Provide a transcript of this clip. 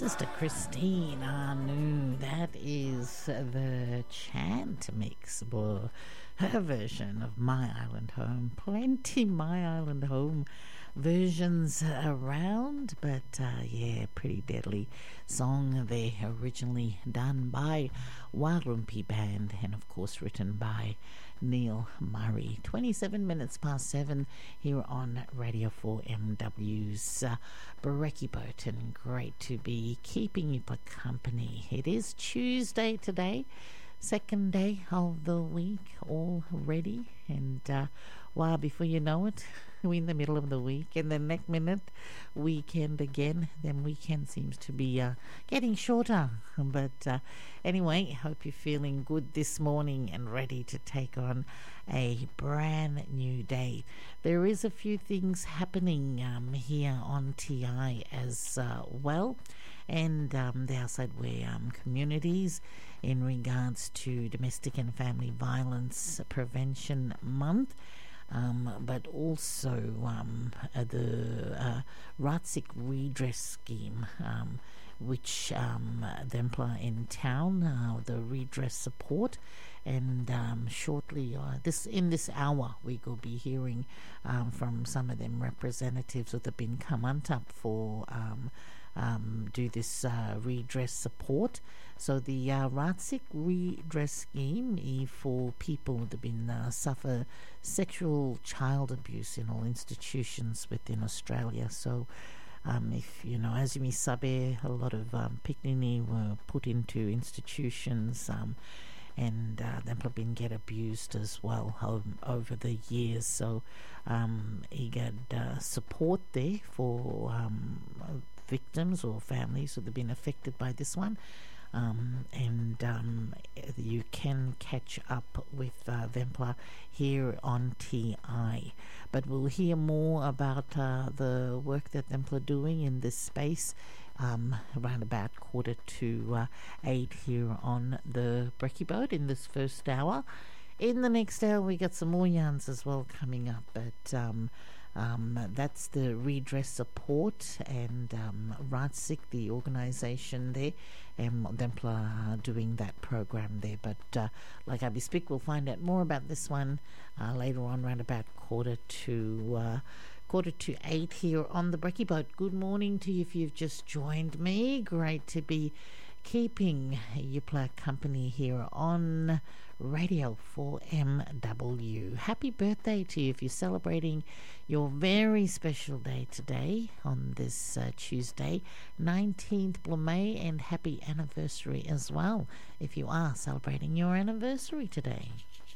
Sister Christine Anu, that is the chant mix, for her version of My Island Home. Plenty My Island Home versions around, but yeah, pretty deadly song there, originally done by Warumpi Band and of course written by Neil Murray. 27 minutes past 7 here on Radio 4MW's Bereki Boat, and great to be keeping you for company. It is Tuesday today, second day of the week already, and wow, before you know it, we're in the middle of the week, and the next minute weekend again. Then weekend seems to be getting shorter, but anyway, hope you're feeling good this morning and ready to take on a brand new day. There is a few things happening here on TI as well, and the outside wear communities in regards to Domestic and Family Violence Prevention Month. But also the Ratsik Redress Scheme, which Dempler in town, the redress support, and shortly in this hour we will be hearing from some of them representatives that have been come up for do this redress support. So the Ratsik Redress Scheme is for people that have been suffer sexual child abuse in all institutions within Australia. So if you know, as you sabe, a lot of pikini were put into institutions, and them have been get abused as well over the years. So he got support there for victims or families that have been affected by this one. And you can catch up with Vempla here on TI. But we'll hear more about the work that Vempla are doing in this space around about 7:45 here on the Brekkie Boat in this first hour. In the next hour, we got some more yarns as well coming up, but that's the redress support, and Ratsik, the organisation there, and Dempler doing that program there. But like I speak, we'll find out more about this one later on, around about 7:45 here on the Brekkie Boat. Good morning to you if you've just joined me. Great to be keeping Yupla company here on Radio 4MW. Happy birthday to you if you're celebrating your very special day today on this Tuesday, 19th May, and happy anniversary as well if you are celebrating your anniversary today.